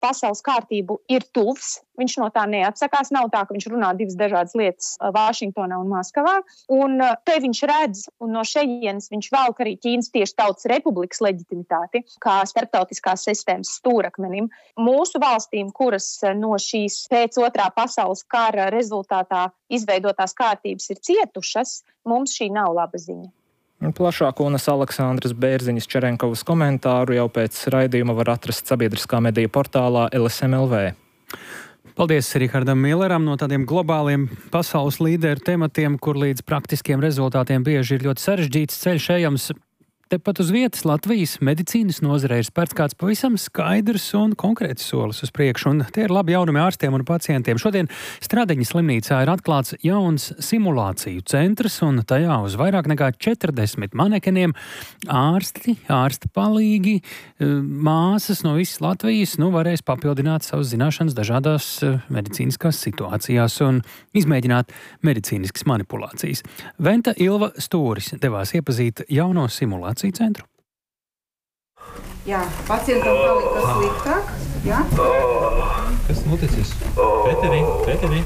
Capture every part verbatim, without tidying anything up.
pasaules kārtību ir tuvs. Viņš no tā neatsakās. Nav tā, ka viņš runā divas dažādas lietas Vašingtonā un Maskavā. Un te viņš redz, un no šejienes viņš velk arī Ķīnas tieši Tautas Republikas leģitimitāti kā starptautiskās sistēmas stūrakmenim. Mūsu valstīm, kuras no šīs pēc otrā pasaules kara rezultātā izveidotās kārtības ir cietušas, mums šī nav laba ziņa. Plašāko un Aleksandras Bērziņas Čerenkovas komentāru jau pēc raidījuma var atrast sabiedriskā mediju portālā L S M L V. Paldies Rihardam Milleram. No tādiem globāliem pasaules līderu tematiem, kur līdz praktiskiem rezultātiem bieži ir ļoti sarežģīts ceļš ejams. Tepat uz vietas Latvijas medicīnas nozarē ir spērts kāds pavisam skaidrs un konkrēts solis uz priekšu, un tie ir labi jaunumi ārstiem un pacientiem. Šodien Stradiņa slimnīcā ir atklāts jauns simulāciju centrs, un tajā uz vairāk nekā četrdesmit manekeniem ārsti, ārsta palīgi, māsas no visas Latvijas nu, varēs papildināt savas zināšanas dažādās medicīniskās situācijās un izmēģināt medicīniskas manipulācijas. Venta Ilva Stūris devās iepazīt jauno simulāciju centru. Jā, pacientam palika sliktāk. Jā. Kas noticis? Pēterī, Pēterī.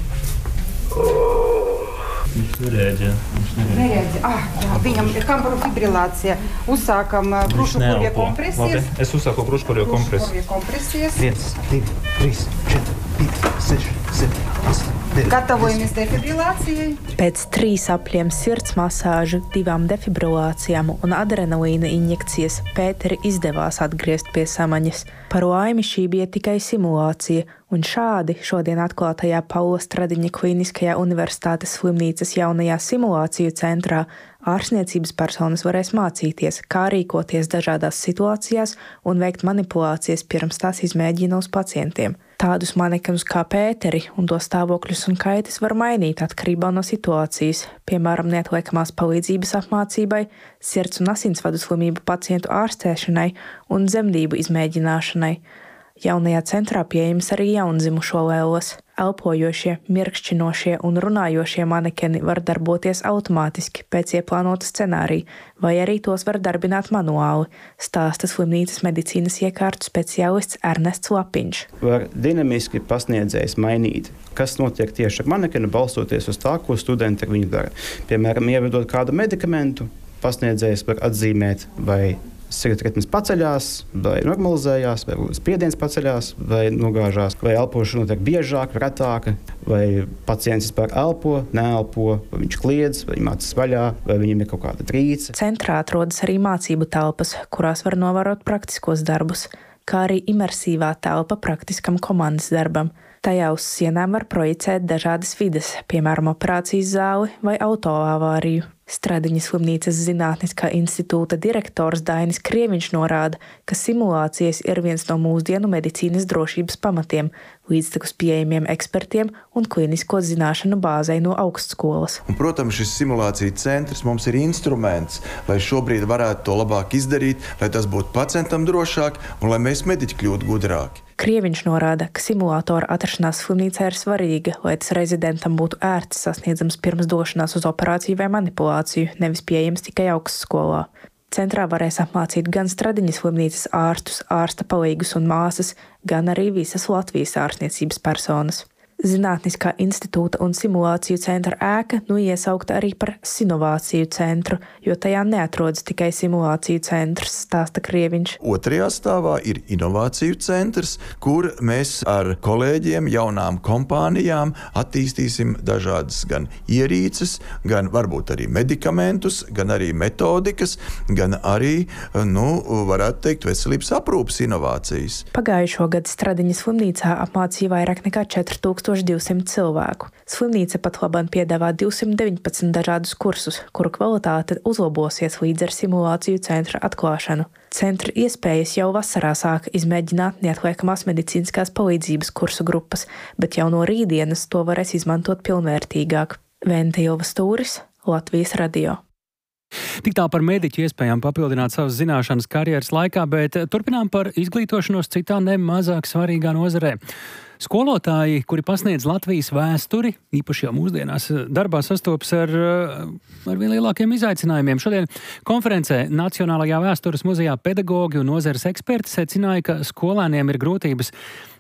Viņš nereaģē. Nereaģē. Ah, jā, viņam ir kambarofibrilācija. Uzsākam krušukurvie kompresijas. Labi, es uzsāku krušukurvie kompresijas. kompresijas. viens, divi, trīs, četri, pieci, seši, septiņi, astoņi. Gatavojamies defibrilācijai. Pēc trīs apliem sirds masāžu, divām defibrilācijām un adrenalīna injekcijas Pēteri izdevās atgriezt pie samaņas. Par laimi šī bija tikai simulācija, un šādi šodien atklātajā Paula Stradiņa Kliniskajā universitātes slimnīcas jaunajā simulāciju centrā ārstniecības personas varēs mācīties, kā rīkoties dažādās situācijās un veikt manipulācijas pirms tās izmēģina uz pacientiem. Tādus manekenus kā Pēteri un to stāvokļus un kaitas var mainīt atkarībā no situācijas, piemēram, neatliekamās palīdzības apmācībai, sirds un asinsvadu slimību pacientu ārstēšanai un dzemdību izmēģināšanai. Jaunajā centrā pieejams arī jaundzimušo lēles. Elpojošie, mirkšķinošie un runājošie manekeni var darboties automātiski pēc ieplānota scenārija, vai arī tos var darbināt manuāli, stāsta slimnīcas medicīnas iekārtu speciālists Ernests Lapiņš. Var dinamiski pasniedzējs mainīt, kas notiek tieši ar manekenu, balstoties uz tā, ko studenti ar viņu dara. Piemēram, ievedot kādu medikamentu, pasniedzējs var atzīmēt, vai sirds ritms paceļās, vai normalizējās, vai spiediens paceļās, vai nogāžās, vai elpošana notiek biežāk, retāka, vai pacients vispār elpo, neelpo, vai viņš kliedz, vai viņam acis vaļā, vai viņam ir kaut kāda trīce. Centrā atrodas arī mācību telpas, kurās var novērot praktiskos darbus, kā arī imersīvā telpa praktiskam komandas darbam. Tajā uz sienām var projicēt dažādas vides, piemēram, operācijas zāli vai autoavāriju. Stradiņa slimnīcas Zinātniskā institūta direktors Dainis Krieviņš norāda, ka simulācijas ir viens no mūsdienu medicīnas drošības pamatiem, līdztekus pieejamiem ekspertiem un klinisko zināšanu bāzei no augstskolas. Un, protams, šis simulācija centrs mums ir instruments, lai šobrīd varētu to labāk izdarīt, lai tas būtu pacientam drošāk un lai mēs mediķi kļūtu gudrāki. Krieviņš norāda, ka simulātora atrašanās slimnīcā ir svarīga, lai tas rezidentam būtu ērti sasniedzams pirms došanās uz operāciju vai manipulāciju, nevis pieejams tikai augstskolā. Centrā varēs apmācīt gan Stradiņas slimnīcas ārstus, ārsta palīgus un māsas, gan arī visas Latvijas ārstniecības personas. Zinātniskā institūta un simulāciju centra ēka nu iesaukta arī par sinovāciju centru, jo tajā neatrodas tikai simulāciju centrs, stāsta Krieviņš. Otrajā stāvā ir inovāciju centrs, kur mēs ar kolēģiem, jaunām kompānijām attīstīsim dažādas gan ierīces, gan varbūt arī medikamentus, gan arī metodikas, gan arī, nu, varētu teikt, veselības aprūpes inovācijas. Pagājušo gadu Stradiņas slimnīcā apmācīja vairāk nekā četri tūkstoši divsimt cilvēku. Slimnīca pat labāk piedāvā divsimt deviņpadsmit dažādus kursus, kuru kvalitāte uzlabosies līdz ar simulāciju centra atklāšanu. Centra iespējas jau vasarā sāka izmēģināt neatliekamās medicīniskās palīdzības kursu grupas, bet jau no rītdienas to varēs izmantot pilnvērtīgāk. Venta Ilva Stūris, Latvijas radio. Tik tā par mediķu iespējām papildināt savas zināšanas karjeras laikā, bet turpinām par izglītošanos citā nemazāk svarīgā nozarē. Skolotāji, kuri pasniedz Latvijas vēsturi, īpaši jau mūsdienās darbā sastopas ar, ar vien lielākiem izaicinājumiem. Šodien konferencē Nacionālajā vēstures muzejā pedagogi un nozares eksperti secināja, ka skolēniem ir grūtības